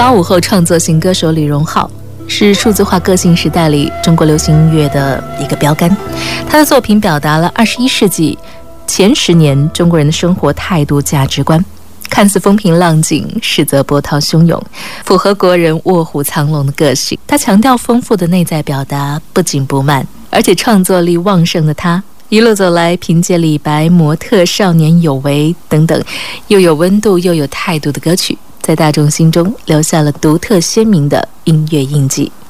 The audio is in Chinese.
85后创作型歌手李荣浩是数字化个性时代里中国流行音乐的一个标杆。他的作品表达了21世纪前10年中国人的生活态度、价值观，看似风平浪静，实则波涛汹涌，符合国人卧虎藏龙的个性。他强调丰富的内在表达，不紧不慢，而且创作力旺盛的他一路走来，凭借李白、模特、少年有为等等又有温度又有态度的歌曲，在大众心中留下了独特鲜明的音乐印记。